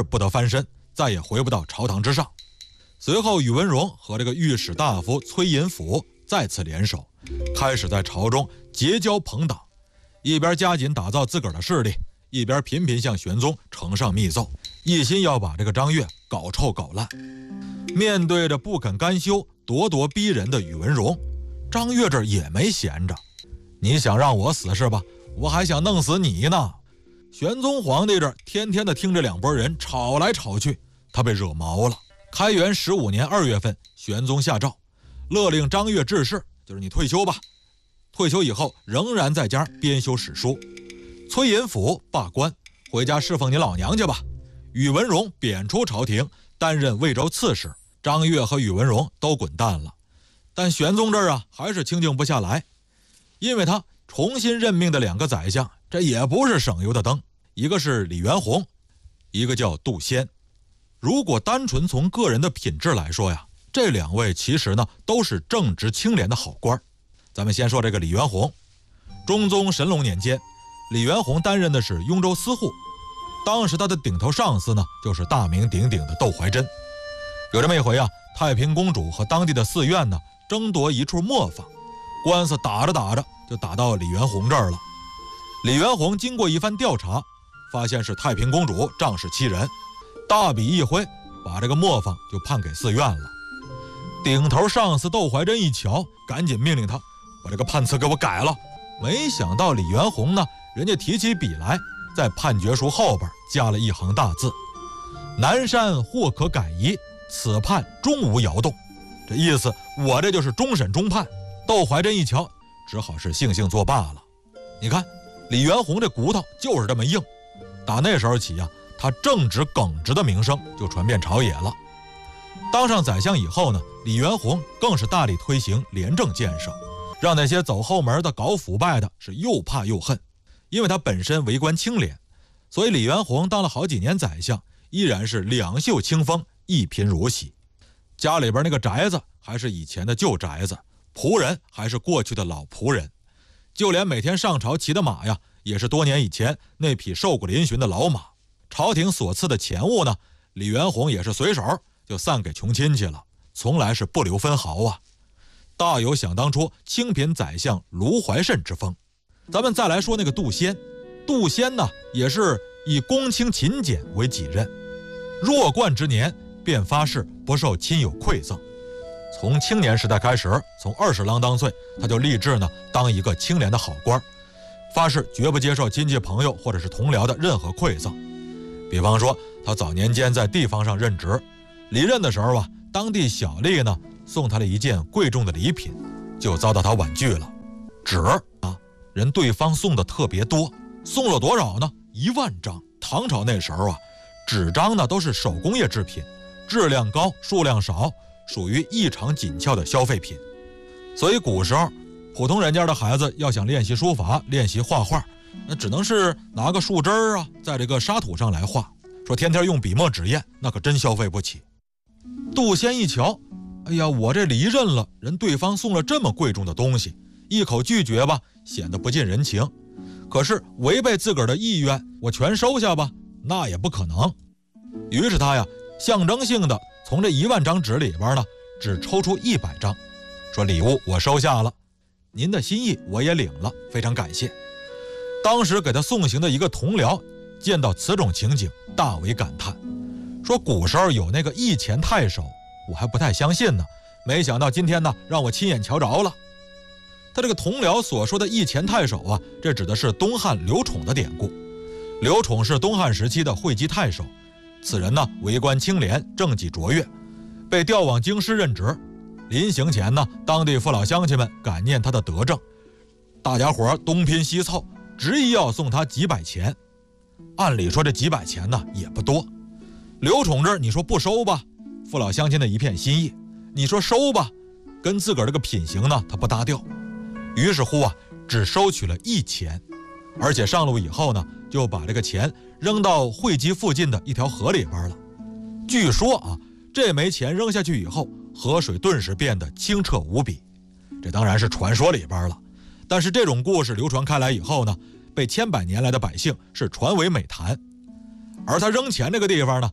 不得翻身，再也回不到朝堂之上。随后宇文荣和这个御史大夫崔寅甫再次联手，开始在朝中结交朋党，一边加紧打造自个儿的势力，一边频频向玄宗呈上密奏，一心要把这个张悦搞臭搞烂。面对着不肯甘休、咄咄逼人的宇文荣，张悦这儿也没闲着。你想让我死是吧？我还想弄死你呢。玄宗皇帝这儿天天的听这两拨人吵来吵去，他被惹毛了。开元15年2月份，玄宗下诏，勒令张悦致仕，就是你退休吧。退休以后仍然在家编修史书。崔寅甫罢官，回家侍奉你老娘去吧。宇文荣贬出朝廷，担任魏州刺史。张悦和宇文荣都滚蛋了。但玄宗这儿还是清静不下来，因为他重新任命的2个宰相，这也不是省油的灯，一个是李元洪，一个叫杜仙。如果单纯从个人的品质来说呀，这2位其实呢都是正直清廉的好官。咱们先说这个李元洪。中宗神龙年间，李元洪担任的是雍州司户，当时他的顶头上司呢就是大名鼎鼎的窦怀珍。有这么一回太平公主和当地的寺院呢争夺一处磨坊，官司打着打着就打到李元洪这儿了。李元洪经过一番调查，发现是太平公主仗势欺人，大笔一挥，把这个磨坊就判给寺院了。顶头上司窦怀珍一瞧，赶紧命令他把这个判词给我改了。没想到李元洪呢，人家提起笔来，在判决书后边加了一行大字：南山或可改移，此判终无摇动。这意思我这就是终审终判。窦怀珍一瞧，只好是悻悻作罢了。你看李元洪这骨头就是这么硬。打那时候起他正直耿直的名声就传遍朝野了。当上宰相以后呢，李元洪更是大力推行廉政建设，让那些走后门的搞腐败的是又怕又恨。因为他本身为官清廉，所以李元洪当了好几年宰相，依然是两袖清风，一贫如洗。家里边那个宅子还是以前的旧宅子，仆人还是过去的老仆人，就连每天上朝骑的马也是多年以前那匹瘦骨嶙峋的老马。朝廷所赐的钱物呢，李元洪也是随手就散给穷亲戚了，从来是不留分毫大有想当初清贫宰相卢怀慎之风。咱们再来说那个杜仙。杜仙呢，也是以公卿勤俭为己任，弱冠之年便发誓不受亲友馈赠。从青年时代开始，从20啷当岁，他就立志呢当一个清廉的好官，发誓绝不接受亲戚朋友或者是同僚的任何馈赠。比方说他早年间在地方上任职，离任的时候当地小吏呢送他了一件贵重的礼品，就遭到他婉拒了。纸人对方送的特别多，送了多少呢？1万张。唐朝那时候纸张呢都是手工业制品，质量高，数量少，属于异常紧俏的消费品。所以古时候普通人家的孩子要想练习书法，练习画画，那只能是拿个树枝在这个沙土上来画，说天天用笔墨纸砚，那可真消费不起。杜仙一瞧，哎呀，我这离任了，人对方送了这么贵重的东西，一口拒绝显得不近人情。可是违背自个儿的意愿，我全收下那也不可能。于是他象征性的从这1万张纸里边呢，只抽出100张，说礼物我收下了，您的心意我也领了，非常感谢。当时给他送行的一个同僚见到此种情景，大为感叹，说古时候有那个义钱太守，我还不太相信呢，没想到今天呢让我亲眼瞧着了。他这个同僚所说的义钱太守这指的是东汉刘宠的典故。刘宠是东汉时期的会稽太守，此人呢为官清廉，政绩卓越，被调往京师任职。临行前呢，当地父老乡亲们感念他的德政，大家伙东拼西凑，执意要送他几百钱。按理说这几百钱呢也不多，刘宠这你说不收父老乡亲的一片心意；你说收跟自个儿这个品行呢他不搭调。于是乎只收取了1钱，而且上路以后呢，就把这个钱扔到会稽附近的一条河里边了。据说这枚钱扔下去以后，河水顿时变得清澈无比。这当然是传说里边了，但是这种故事流传开来以后呢，被千百年来的百姓是传为美谈。而他扔钱这个地方呢，